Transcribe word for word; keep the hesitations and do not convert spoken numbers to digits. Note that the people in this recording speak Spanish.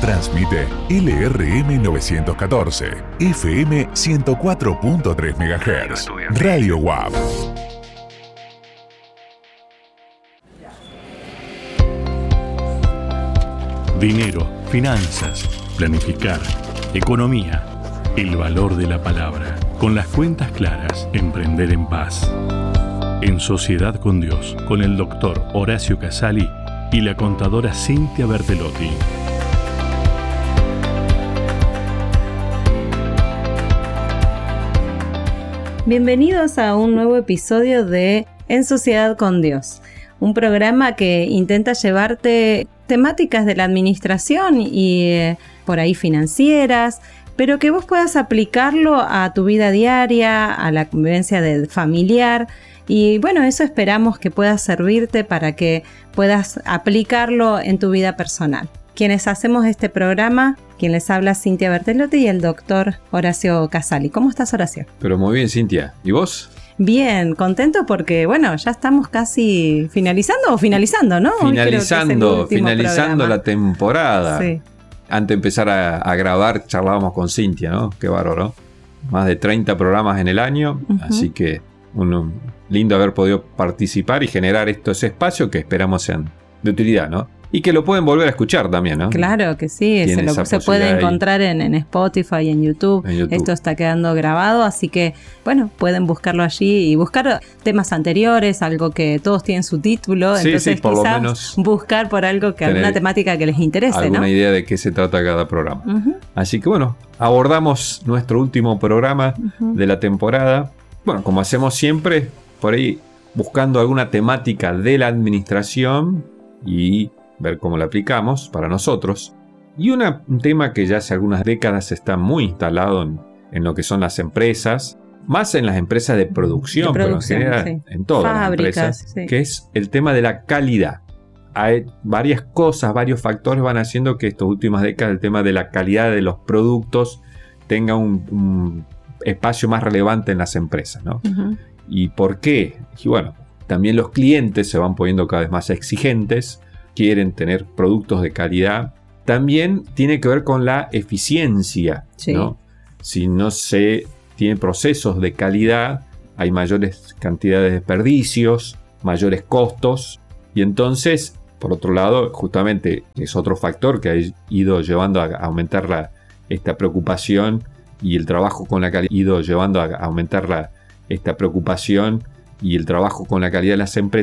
Transmite L R M novecientos catorce, F M ciento cuatro punto tres megahertz, Radio U A P. Dinero, finanzas, planificar, economía, el valor de la palabra, con las cuentas claras, emprender en paz. En Sociedad con Dios, con el doctor Horacio Casali y la contadora Cintia Bertelotti. Bienvenidos a un nuevo episodio de En Sociedad con Dios, un programa que intenta llevarte temáticas de la administración y eh, por ahí financieras, pero que vos puedas aplicarlo a tu vida diaria, a la convivencia de familiar. Y bueno, eso esperamos que pueda servirte para que puedas aplicarlo en tu vida personal. Quienes hacemos este programa, quien les habla Cintia Bertelotti y el doctor Horacio Casali. ¿Cómo estás, Horacio? Pero muy bien, Cintia. ¿Y vos? Bien, contento porque, bueno, ya estamos casi finalizando o finalizando, ¿no? Finalizando, finalizando programa. La temporada. Sí. Antes de empezar a, a grabar, charlábamos con Cintia, ¿no? Qué bárbaro. Más de treinta programas en el año, uh-huh. Así que un, lindo haber podido participar y generar estos espacios que esperamos sean de utilidad, ¿no? Y que lo pueden volver a escuchar también, ¿no? Claro que sí, se, lo, se puede encontrar en, en Spotify y en YouTube. en YouTube. Esto está quedando grabado, así que, bueno, pueden buscarlo allí y buscar temas anteriores, algo que todos tienen su título. Sí, entonces sí, por quizás lo menos buscar por algo que alguna temática que les interese, alguna ¿no? idea de qué se trata cada programa. Uh-huh. Así que, bueno, abordamos nuestro último programa uh-huh. de la temporada. Bueno, como hacemos siempre, por ahí buscando alguna temática de la administración y ver cómo la aplicamos para nosotros. Y una, un tema que ya hace algunas décadas está muy instalado en, en lo que son las empresas, más en las empresas de producción, de producción pero en general sí. en todas Fábricas, las empresas, sí. Que es el tema de la calidad. Hay varias cosas, varios factores van haciendo que estas últimas décadas el tema de la calidad de los productos tenga un, un espacio más relevante en las empresas, ¿no? Uh-huh. ¿Y por qué? Y bueno, también los clientes se van poniendo cada vez más exigentes, quieren tener productos de calidad. También tiene que ver con la eficiencia, sí. ¿no? Si no se tienen procesos de calidad, hay mayores cantidades de desperdicios, mayores costos. Y entonces, por otro lado, justamente es otro factor que ha ido llevando a aumentar la, esta preocupación y el trabajo con la calidad, ido llevando a aumentar la, esta preocupación y el trabajo con la calidad de las empresas.